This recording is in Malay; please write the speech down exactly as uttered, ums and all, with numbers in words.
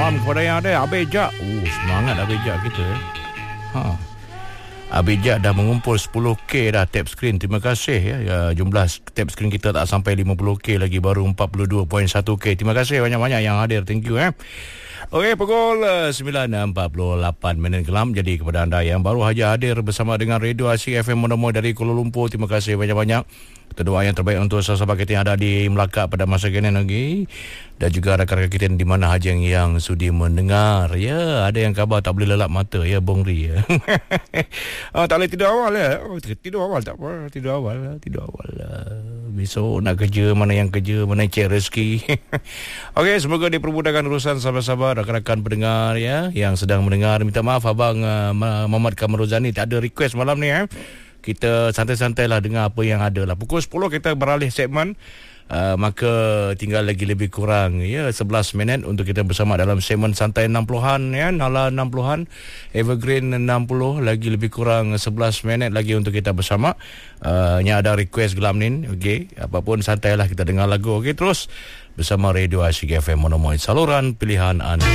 malam kepada yang ada. Abijak. Oh, semangat Abijak kita. Eh. Ha. Abijak dah mengumpul sepuluh K dah tap screen. Terima kasih ya. ya. Jumlah tap screen kita tak sampai lima puluh K lagi, baru empat puluh dua perpuluhan satu K. Terima kasih banyak-banyak yang hadir. Thank you eh. Okey, pukul uh, sembilan empat puluh lapan minit kelam. Jadi kepada anda yang baru saja hadir bersama dengan Radio Asyik F M Monomoy dari Kuala Lumpur, terima kasih banyak-banyak. Kita doa yang terbaik untuk sahabat kita yang ada di Melaka pada masa kini lagi, dan juga rakan-rakan kita di mana saja yang, yang sudi mendengar. Ya, ada yang khabar tak boleh lelap mata ya, Bongri ya. oh, tak boleh tidur awal ya. Oh, tidur awal tak apa, tidur awal, tidur awal. Besok nak kerja, mana yang kerja, mana yang cek rezeki. Okey, semoga dipermudahkan urusan sahabat-sahabat, rakan-rakan pendengar ya yang sedang mendengar. Minta maaf abang uh, Muhammad Kamaruzani tak ada request malam ni eh. Kita santai-santailah dengar apa yang ada lah. Pukul sepuluh kita beralih segmen. Uh, maka tinggal lagi lebih kurang ya sebelas minit untuk kita bersama dalam segmen santai enam puluhan ya, Nala enam puluhan, Evergreen enam puluh, lagi lebih kurang sebelas minit lagi untuk kita bersama. Uh, yang ada request gelam ni, okey, apapun santailah kita dengar lagu. Okey, terus bersama Radio Asyik F M Monomoy, saluran pilihan anda.